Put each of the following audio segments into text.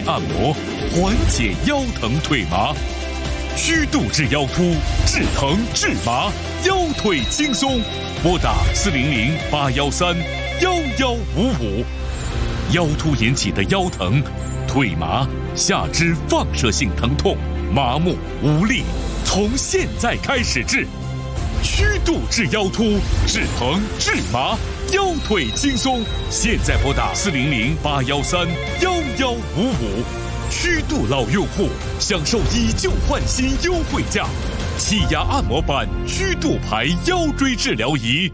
按摩，缓解腰疼腿麻。虚度至腰突，治疼治麻，腰腿轻松。拨打400-813-1155。腰突引起的腰疼、腿麻、下肢放射性疼痛、麻木无力，从现在开始治。虚度治腰突，治疼治麻，腰腿轻松。现在拨打400-813-1155。虚度老用户享受以旧换新优惠价，气压按摩板虚度牌腰椎治疗仪。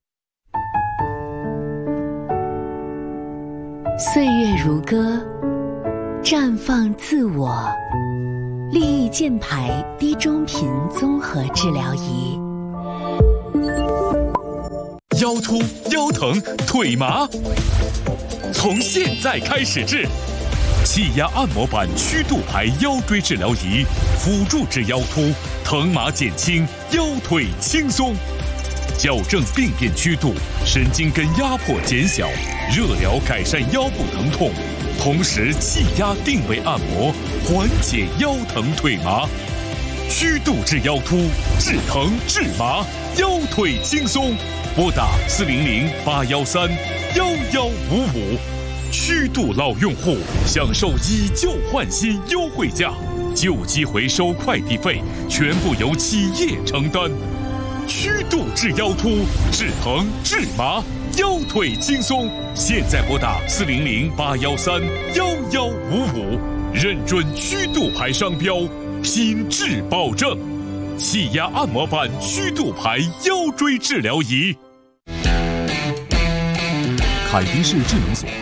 岁月如歌，绽放自我。利益健牌低中频综合治疗仪。 腰突、腰疼、腿麻，从现在开始治。气压按摩板虚度牌腰椎治疗仪，辅助治腰突，疼麻减轻，腰腿轻松。矫正病变曲度，神经根压迫减小，热疗改善腰部疼痛，同时气压定位按摩，缓解腰疼腿麻。虚度治腰突，治疼治麻，腰腿轻松。拨打400-813-1155。虚度老用户享受以旧换新优惠价，旧机回收快递费全部由企业承担。虚度治腰突，治疼治麻，腰腿轻松。现在拨打400-813-1155，认准虚度牌商标，品质保证。气压按摩板虚度牌腰椎治疗仪。 凯迪士智能锁。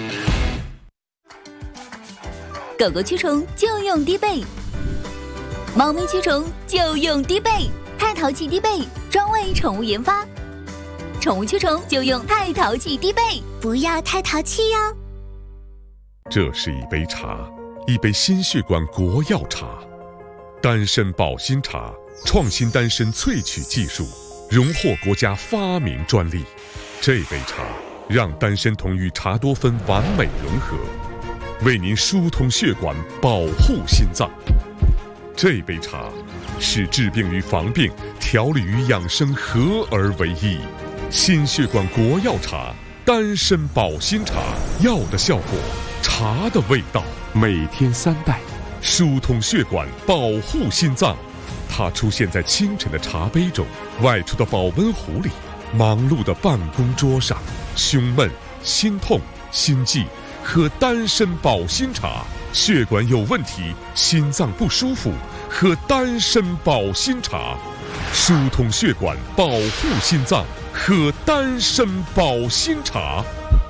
狗狗驱虫就用低倍，猫咪驱虫就用低倍，太淘气低倍，专为宠物研发。宠物驱虫就用太淘气低倍，不要太淘气哟。 这是一杯茶，一杯心血管国药茶，丹参保心茶，创新丹参萃取技术，荣获国家发明专利。这杯茶让丹参酮与茶多酚完美融合，为您疏通血管，保护心脏。这杯茶是治病与防病、调理与养生合而为一。心血管国药茶，丹参保心茶，药的效果，茶的味道。每天3袋，疏通血管，保护心脏。它出现在清晨的茶杯中，外出的保温壶里，忙碌的办公桌上。胸闷、心痛、心悸，喝丹参保心茶；血管有问题，心脏不舒服，喝丹参保心茶。疏通血管，保护心脏，喝丹参保心茶。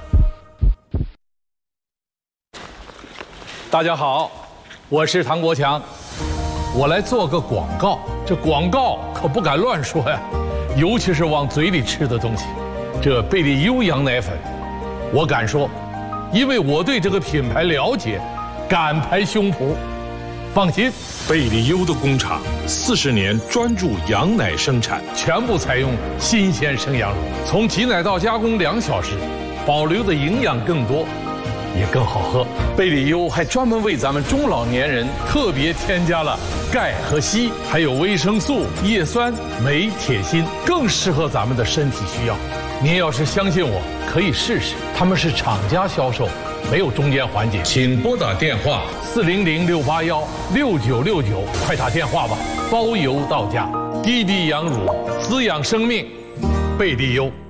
大家好，我是唐国强，我来做个广告。这广告可不敢乱说呀，尤其是往嘴里吃的东西。这贝利优羊奶粉，我敢说，因为我对这个品牌了解，敢拍胸脯。放心， 贝利优的工厂40年专注羊奶生产， 全部采用新鲜生羊乳，从挤奶到加工2小时，保留的营养更多，也更好喝。贝利优还专门为咱们中老年人特别添加了钙和硒，还有维生素、叶酸、镁、铁、锌，更适合咱们的身体需要。您要是相信我，可以试试，他们是厂家销售，没有中间环节。 请拨打电话 400-681-6969，快打电话吧，包邮到家。滴滴羊乳，滋养生命，贝利优。